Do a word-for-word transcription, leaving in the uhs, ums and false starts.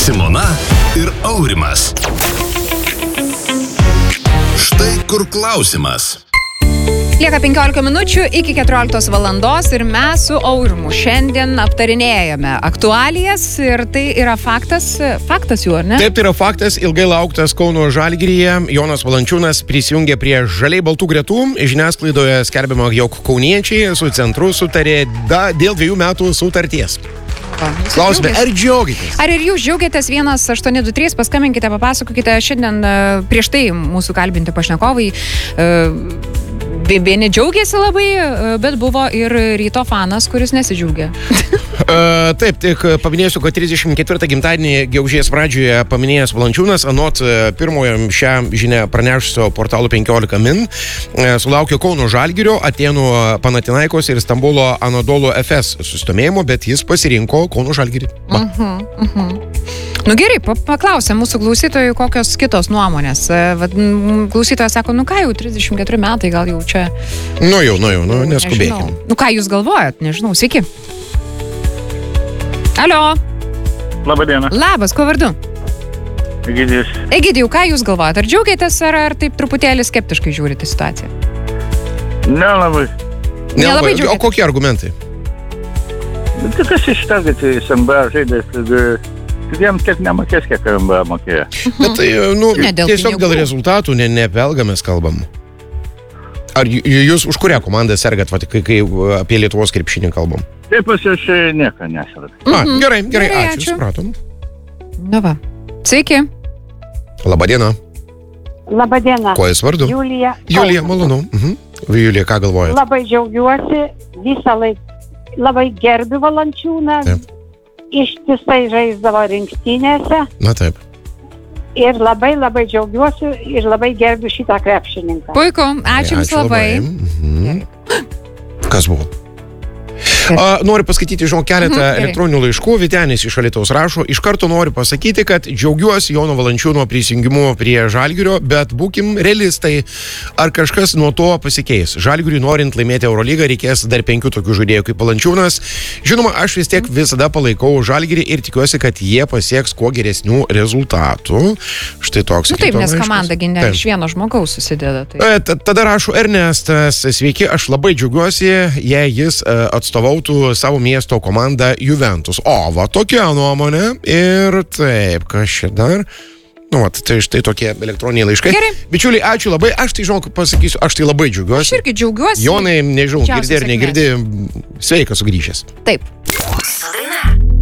Simona ir Aurimas. Štai kur klausimas. Lieka penkiolika minučių iki keturioliktos valandos ir mes su Aurimu šiandien aptarinėjame aktualijas ir tai yra faktas, faktas jų, ar ne? Taip, tai yra faktas, ilgai lauktas Kauno Žalgiryje. Jonas Valančiūnas prisijungė prie žaliai baltų gretų. Žiniasklaidoje skelbiama, jog kauniečiai su centru sutarė da, dėl dviejų metų sutarties. Klausime, ar džiaugiatės? Ar ir jūs džiaugiatės? vienas aštuoni du trys, paskambinkite, papasakokite. Šiandien prieš tai mūsų kalbinti pašnekovai vieni džiaugiasi labai, bet buvo ir Ryto fanas, kuris nesidžiaugia. uh, taip, tik paminėsiu, kad trisdešimt ketvirtą gimtadienį gegužės pradžioje paminėjęs Valančiūnas, anot pirmojo šią žinią pranešusio portalo penkiolika min, sulaukė Kauno Žalgirio, Atėnų Panathinaikos ir Stambulo Anadolu F S susidomėjimo, bet jis pasirinko Kauno Žalgirį. Uh-huh, uh-huh. Nu gerai, paklausė mūsų klausytojų, kokios kitos nuomonės. Vat, klausytojas sako, nu ką jau, trisdešimt keturi metai, gal jau čia... Nu jau, nu jau, nu neskubėkim. Nežinau. Nu ką jūs galvojat, nežinau, sveiki. Alio. Labadiena. Labas, kuo vardu? Egidijus. Egidijau, ką jūs galvojat, ar džiaugiatės, ar, ar taip truputėlį skeptiškai žiūrite situaciją? Nelabai. Nelabai džiaugiatės. O kokie argumentai? Tai kas iš to, kad jis M B A žaidės, kad jam tiek nemokės, kiek M B A mokėjo. Bet tai, nu, Ne, dėl tiesiog pinigų. dėl rezultatų, ne, ne apie algą mes kalbam. Ar j- jūs už kurią komandą sergat, va, kai, kai apie Lietuvos krepšinį kalbam? Taip pas aš nieko nesarad. A, gerai, gerai, Gerai, ačiū, ačiū. supratom. Nu va. Sveiki. Labadiena. Labadiena. Kuo jūs vardu? Julija. Julija, malonu. Mhm. Julija, ką galvojat? Labai džiaugiuosi, visą laiką labai gerbiu Valančiūną. Taip. Ištisai žaisdavo rinktinėse Na taip. ir labai labai džiaugiuosi ir labai gerbiu šitą krepšininką. Puiku, ačiū Jums labai. Mhm. Kas buvo? A, noriu paskaityti, žinau, keletą Mhm, gerai. elektroninių laiškų. Vytenis iš Alytaus rašo, iš karto noriu pasakyti, kad džiaugiuosi Jono Valančiūno prisijungimu prie Žalgirio, bet būkim realistai, ar kažkas nuo to pasikeis. Žalgiriui norint laimėti Eurolygą reikės dar penkių tokių žaidėjų kaip Valančiūnas. Žinoma, aš vis tiek visada palaikau Žalgirį ir tikiuosi, kad jie pasieks kuo geresnių rezultatų. Štai toks. Nu taip, Ryto nes laiškas. komanda gi ne Taip. iš vieno žmogaus susideda. Tai... E, t- Tada rašo Ernestas, sveiki, aš labai džiaugiuosi, jei jis e, atstovautų savo miesto komandą Juventus. O, va tokia nuomonė. Ir taip, kas čia dar? Nu, va, tai štai tokie elektroniniai laiškai. Gerai. Bičiuliai, ačiū labai. Aš tai, žinok, pasakysiu, aš tai labai Aš džiaugiuosi. irgi džiaugiuosi. Jonai, nežinau, Didžiausios girdi ar negirdi, sveikas sugrįžęs. Taip.